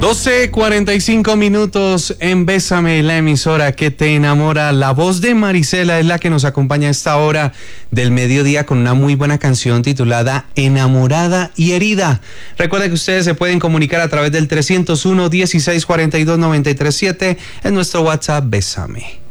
12:45 en Bésame, la emisora que te enamora. La voz de Marisela es la que nos acompaña a esta hora del mediodía con una muy buena canción titulada Enamorada y Herida. Recuerda que ustedes se pueden comunicar a través del 301-1642-937 en nuestro WhatsApp Bésame.